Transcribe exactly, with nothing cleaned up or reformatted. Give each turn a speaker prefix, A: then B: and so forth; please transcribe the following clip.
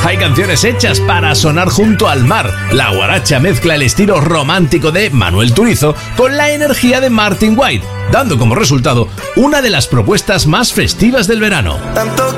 A: Hay canciones hechas para sonar junto al mar. La guaracha mezcla el estilo romántico de Manuel Turizo con la energía de Martin White, dando como resultado una de las propuestas más festivas del verano.
B: Tanto